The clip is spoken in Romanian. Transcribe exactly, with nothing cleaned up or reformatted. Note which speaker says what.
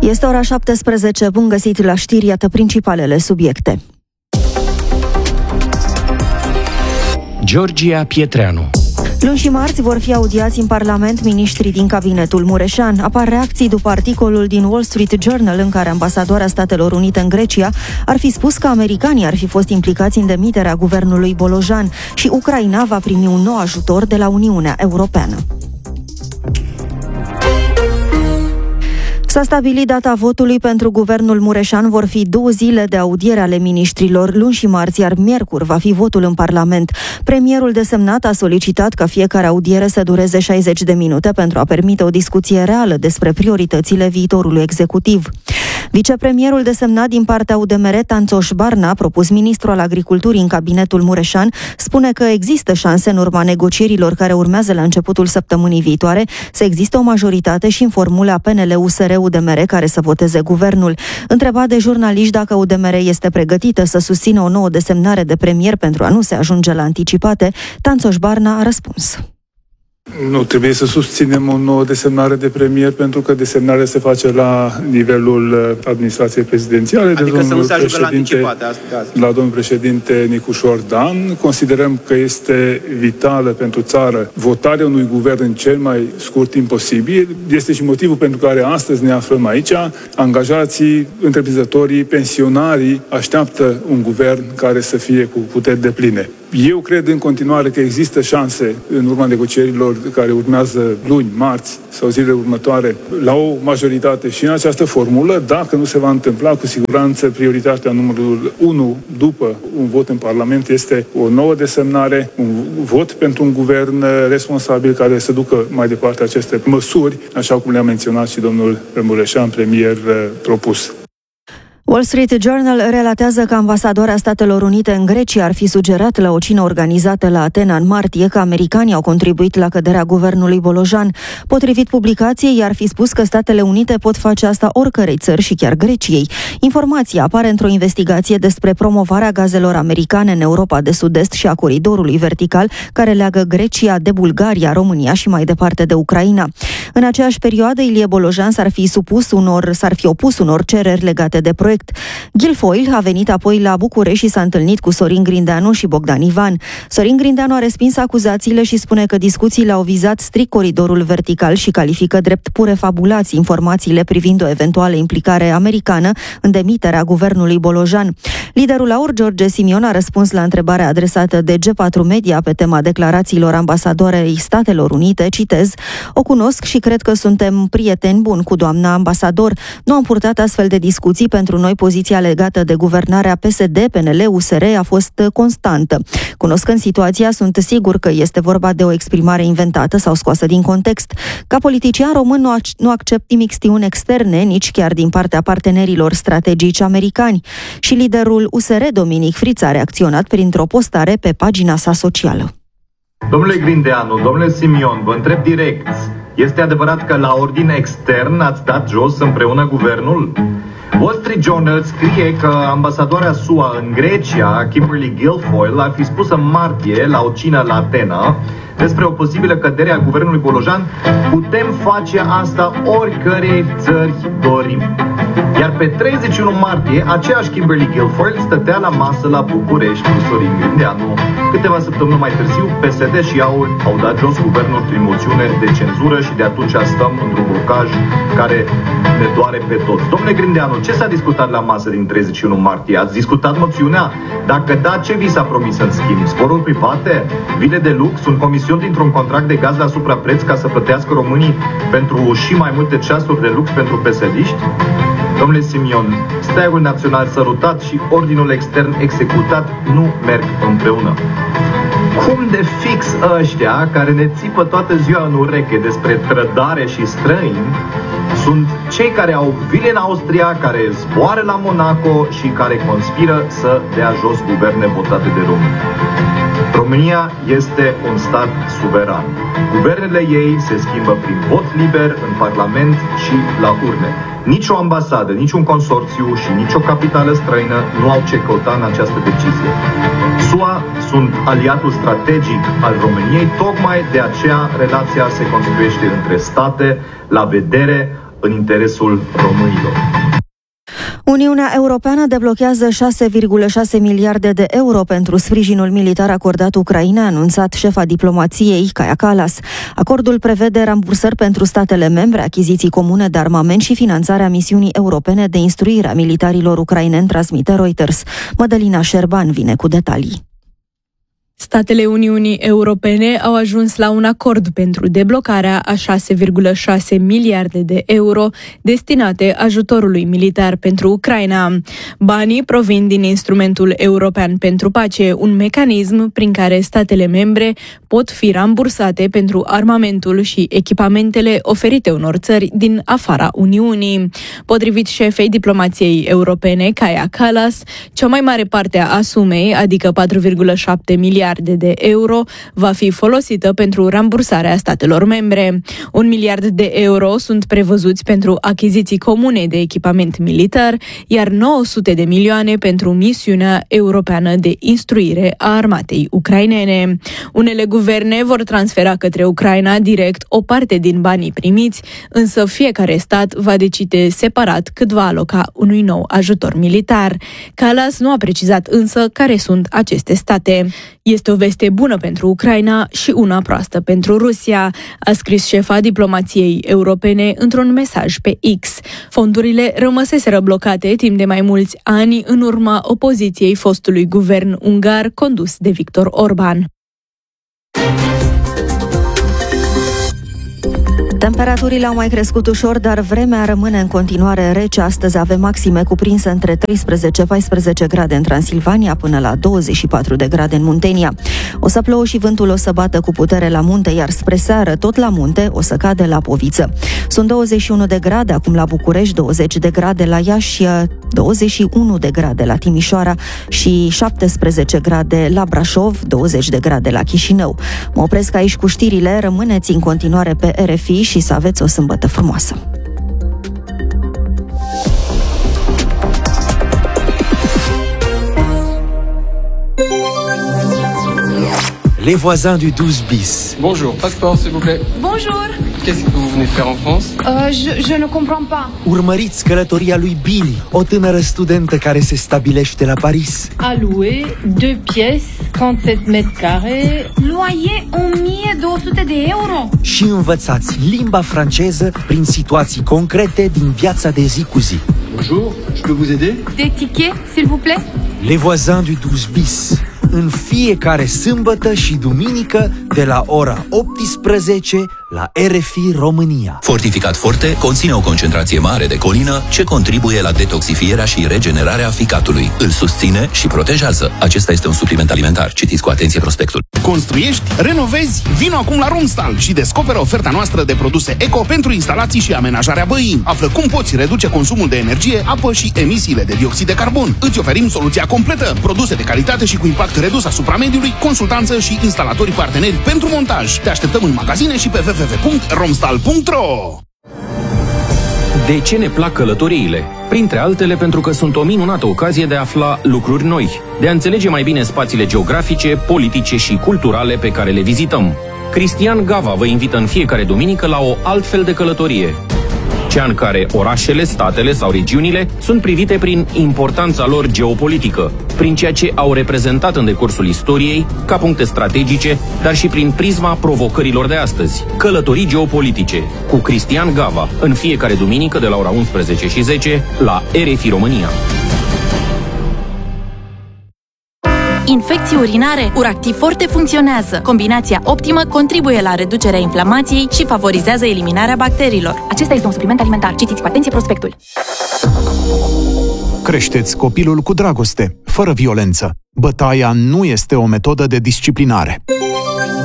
Speaker 1: Este ora șaptesprezece, bun găsit la știri, iată principalele subiecte.
Speaker 2: Georgia Pietreanu.
Speaker 1: Luni și marți vor fi audiați în Parlament miniștrii din cabinetul Mureșan. Apar reacții după articolul din Wall Street Journal în care ambasadoarea Statelor Unite în Grecia ar fi spus că americanii ar fi fost implicați în demiterea guvernului Bolojan și Ucraina va primi un nou ajutor de la Uniunea Europeană. S-a stabilit data votului pentru guvernul Mureșan. Vor fi două zile de audiere ale miniștrilor, luni și marți, iar miercuri va fi votul în Parlament. Premierul desemnat a solicitat ca fiecare audiere să dureze șaizeci de minute pentru a permite o discuție reală despre prioritățile viitorului executiv. Vicepremierul desemnat din partea U D M R, Tanțoș Barna, propus ministru al agriculturii în cabinetul Mureșan, spune că există șanse în urma negocierilor care urmează la începutul săptămânii viitoare să existe o majoritate și în formula P N L U S R U D M R care să voteze guvernul. Întrebat de jurnaliști dacă U D M R este pregătită să susțină o nouă desemnare de premier pentru a nu se ajunge la anticipate, Tanțoș Barna a răspuns.
Speaker 3: Nu trebuie să susținem o nouă desemnare de premier, pentru că desemnarea se face la nivelul administrației prezidențiale.
Speaker 4: Adică
Speaker 3: de
Speaker 4: să nu se ajungă la anticipate. Asta.
Speaker 3: La domnul președinte Nicușor Dan. Considerăm că este vitală pentru țară votarea unui guvern în cel mai scurt timp posibil. Este și motivul pentru care astăzi ne aflăm aici. Angajații, întreprinzătorii, pensionarii așteaptă un guvern care să fie cu puteri depline. Eu cred în continuare că există șanse în urma negocierilor care urmează luni, marți sau zilele următoare la o majoritate și în această formulă. Dacă nu se va întâmpla, cu siguranță prioritatea numărul unu după un vot în Parlament este o nouă desemnare, un vot pentru un guvern responsabil care să ducă mai departe aceste măsuri, așa cum le-a menționat și domnul Mureșan, premier propus.
Speaker 1: Wall Street Journal relatează că ambasadoarea Statelor Unite în Grecia ar fi sugerat la o cină organizată la Atena în martie că americanii au contribuit la căderea guvernului Bolojan. Potrivit publicației, ar fi spus că Statele Unite pot face asta oricărei țări și chiar Greciei. Informația apare într-o investigație despre promovarea gazelor americane în Europa de Sud-Est și a coridorului vertical care leagă Grecia de Bulgaria, România și mai departe de Ucraina. În aceeași perioadă, Ilie Bolojan s-ar fi supus unor, s-ar fi opus unor cereri legate de proiect. Guilfoyle a venit apoi la București și s-a întâlnit cu Sorin Grindeanu și Bogdan Ivan. Sorin Grindeanu a respins acuzațiile și spune că discuțiile au vizat strict coridorul vertical și califică drept pure fabulații informațiile privind o eventuală implicare americană în demiterea guvernului Bolojan. Liderul A U R, George Simion, a răspuns la întrebarea adresată de G patru Media pe tema declarațiilor ambasadorei Statelor Unite, citez: "O cunosc și cred că suntem prieteni buni cu doamna ambasador. Nu am purtat astfel de discuții. Pentru noi poziția legată de guvernarea P S D, P N L, U S R a fost constantă. Cunoscând situația, sunt sigur că este vorba de o exprimare inventată sau scoasă din context. Ca politician român nu, ac- nu accept imixtiuni externe, nici chiar din partea partenerilor strategici americani." Și liderul U S R, Dominic Friț, a reacționat printr-o postare pe pagina sa socială.
Speaker 5: Domnule Grindeanu, domnule Simion, vă întreb direct, este adevărat că la ordine extern ați dat jos împreună guvernul? Wall Street Journal scrie că ambasadoarea S U A în Grecia, Kimberly Guilfoyle, ar fi spus în martie la o cină la Atena despre o posibilă cădere a guvernului Bolojan: "Putem face asta oricărei țări dorim." Iar pe treizeci și unu martie, aceeași Kimberly Guilfoyle stătea la masă la București cu Sorin Grindeanu. Câteva săptămâni mai târziu, P S D și A U R au dat jos guvernul prin moțiune de cenzură și de atunci stăm într-un blocaj care ne doare pe toți. Domnule Grindeanu, ce s-a discutat la masă din treizeci și unu martie? Ați discutat moțiunea? Dacă da, ce vi s-a promis în schimb? Zboruri private? Vile de lux? Un comision dintr-un contract de gaz la suprapreț ca să plătească românii pentru și mai multe ceasuri de lux pentru P S D-iști? Domnule Simion, steagul național sărutat și ordinul extern executat nu merg împreună. Cum de fix ăștia care ne țipă toată ziua în ureche despre trădare și străini sunt cei care au vile în Austria, care zboară la Monaco și care conspiră să dea jos guverne votate de români. România este un stat suveran. Guvernele ei se schimbă prin vot liber în Parlament și la urne. Nici o ambasadă, nici un consorțiu și nici o capitală străină nu au ce căuta în această decizie. S U A sunt aliatul strategic al României, tocmai de aceea relația se construiește între state, la vedere în interesul românilor.
Speaker 1: Uniunea Europeană deblochează șase virgulă șase miliarde de euro pentru sprijinul militar acordat Ucrainei, a anunțat șefa diplomației, Kaja Kallas. Acordul prevede rambursări pentru statele membre, achiziții comune de armament și finanțarea misiunii europene de instruire a militarilor ucraineni, transmite Reuters. Mădălina Șerban vine cu detalii.
Speaker 2: Statele Uniunii Europene au ajuns la un acord pentru deblocarea a șase virgulă șase miliarde de euro destinate ajutorului militar pentru Ucraina. Banii provin din Instrumentul European pentru Pace, un mecanism prin care statele membre pot fi rambursate pentru armamentul și echipamentele oferite unor țări din afara Uniunii. Potrivit șefei diplomației europene, Kaja Kallas, cea mai mare parte a sumei, adică patru virgulă șapte miliarde de euro, va fi folosită pentru rambursarea statelor membre. Un miliard de euro sunt prevăzuți pentru achiziții comune de echipament militar, iar nouă sute de milioane pentru misiunea europeană de instruire a armatei ucrainene. Unele guverne vor transfera către Ucraina direct o parte din banii primiți, însă fiecare stat va decide separat cât va aloca unui nou ajutor militar. Kallas nu a precizat însă care sunt aceste state. Este o veste bună pentru Ucraina și una proastă pentru Rusia, a scris șefa diplomației europene într-un mesaj pe X. Fondurile rămăseseră blocate timp de mai mulți ani în urma opoziției fostului guvern ungar condus de Viktor Orban.
Speaker 1: Temperaturile au mai crescut ușor, dar vremea rămâne în continuare rece. Astăzi avem maxime cuprinse între treisprezece paisprezece grade în Transilvania până la douăzeci și patru de grade în Muntenia. O să plouă și vântul o să bată cu putere la munte, iar spre seară, tot la munte, o să cade la Poviță. Sunt douăzeci și unu de grade acum la București, douăzeci de grade la Iași, douăzeci și unu de grade la Timișoara și șaptesprezece grade la Brașov, douăzeci de grade la Chișinău. Mă opresc aici cu știrile, rămâneți în continuare pe R F I și să aveți o sâmbătă frumoasă.
Speaker 6: Les voisins du douze bis.
Speaker 7: Bonjour, passeport s'il vous plaît.
Speaker 8: Bonjour.
Speaker 7: Qu'est-ce que vous venez faire en France?
Speaker 8: Euh, je, je ne comprends pas.
Speaker 6: Urmăriți călătoria lui Billy, o tânără studentă care se stabilește la Paris.
Speaker 9: A louer deux pièces, trente-sept mètres carrés.
Speaker 8: Loyer o mie două sute de euro.
Speaker 6: Și învățați limba franceză prin situații concrete din viața de zi cu zi.
Speaker 7: Bonjour, je peux vous aider?
Speaker 8: Des tickets, s'il vous plaît?
Speaker 6: Les voisins du douze bis. În fiecare sâmbătă și duminică de la ora optsprezece la R F I România.
Speaker 10: Fortificat Forte conține o concentrație mare de colină ce contribuie la detoxifierea și regenerarea ficatului. Îl susține și protejează. Acesta este un supliment alimentar. Citiți cu atenție prospectul.
Speaker 11: Construiești? Renovezi? Vino acum la Romstal și descoperă oferta noastră de produse eco pentru instalații și amenajarea băii. Află cum poți reduce consumul de energie, apă și emisiile de dioxid de carbon. Îți oferim soluția completă, produse de calitate și cu impact redus asupra mediului, consultanță și instalatori parteneri pentru montaj. Te așteptăm în magazine și pe w w w punct romstal punct r o.
Speaker 12: De ce ne plac călătoriile? Printre altele pentru că sunt o minunată ocazie de a afla lucruri noi, de a înțelege mai bine spațiile geografice, politice și culturale pe care le vizităm. Cristian Gava vă invită în fiecare duminică la o altfel de călătorie. Cea în care orașele, statele sau regiunile sunt privite prin importanța lor geopolitică, prin ceea ce au reprezentat în decursul istoriei, ca puncte strategice, dar și prin prisma provocărilor de astăzi. Călătorii geopolitice, cu Cristian Gava, în fiecare duminică de la ora unsprezece și zece, la R F I România.
Speaker 13: Infecții urinare, Uractiv Forte funcționează. Combinația optimă contribuie la reducerea inflamației și favorizează eliminarea bacteriilor.
Speaker 14: Acesta este un supliment alimentar. Citiți cu atenție prospectul.
Speaker 15: Creșteți copilul cu dragoste, fără violență. Bătaia nu este o metodă de disciplinare.